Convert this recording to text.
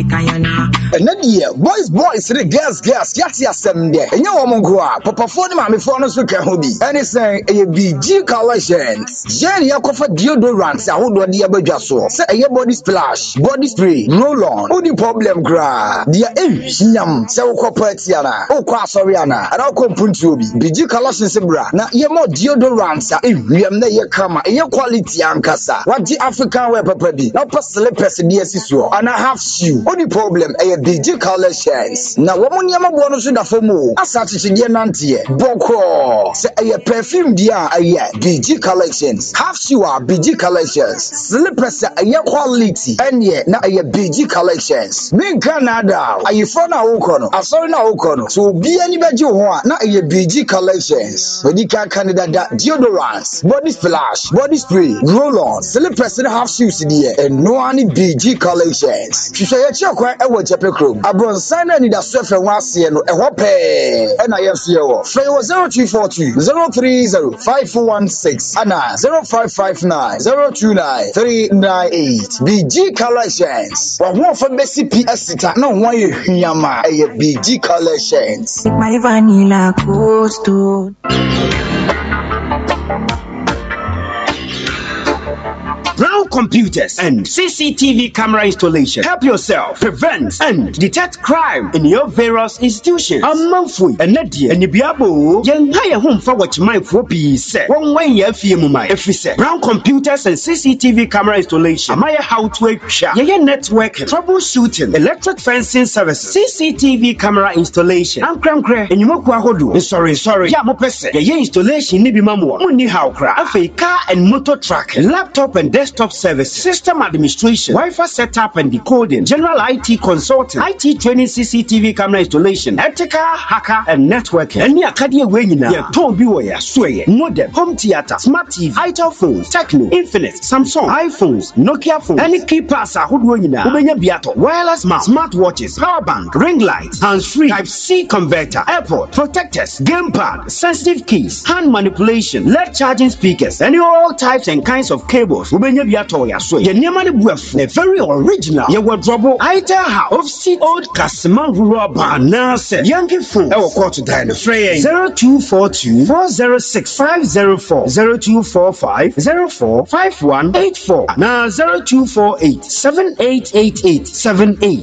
And then yeah, boys, the girls, yati assemble. And you woman go up, Papa for the mammy for us to can hobby. And it's saying a BG collections. Jenny, I offer deodorants. I would want the abaja so. Say a body splash, body spray, roll on. Who the problem, gra? Dear Yam, so corporatiana, oh, Quasoriana, and I'll come to be BG collections, bra. Now, you're more deodorants. We am there, you come, and your quality, Ankasa. What the African wear, Papa be. Now, pass the lepers in the SSO, and I have shoe. Only problem, a BG collections. Now, woman, Yama bonus with a fomo. As such, it's in Yanantie. Boko. Say a perfume, dear, a BG collections. Half shoe are BG collections. Slippers, a quality, and yet, now a BG collections. Big Canada, are you from our Okono? I saw now Okono. So be anybody you want, now a BG collections. When you can Canada, deodorants, body splash, body spray, roll on, slippers, and half shoes, dear, and no any BG collections. She say, quite a watch a pecro. I brought sign and the surf and was and a whoppe. And I am here. Frey was 0242 030 5416 and 0559 029 398. BG collections. But one for Bessie PS. No, why you Yama a BG collections. My vanilla coast to Brown Computers and CCTV camera installation. Help yourself prevent and detect crime in your various institutions. A monthly and Nadia and Nibiabo, young higher home for what my 4P said. 1 way year FMI. If we say Brown Computers and CCTV camera installation. Maya how to work network troubleshooting, electric fencing services, CCTV camera installation. I'm cram and you mock hodu. Sorry. Ya mopese. Ye installation nibi mamu. Muni how cra. Afe car and motor track, laptop and desktop service, system administration, Wi-Fi setup and decoding, general IT consulting, IT training, CCTV camera installation, ethical, hacker, and networking. Any academy way in a don't be where sway, modem, home theater, smart TV, itel phones, Techno, Infinite, Samsung, iPhones, Nokia phones, any key passer who do in a biato, wireless mouse, smart watches, power bank, ring lights, hands-free, Type-C converter, airport, protectors, gamepad, sensitive keys, hand manipulation, LED charging speakers, and all types and kinds of cables. Your name a very original. Your wardrobe, Ita House, old customer rubber, nurse, Yankee phone, our quarter dine, Frey 0242 406 504 0245 04 5184 now 0248 7888 78.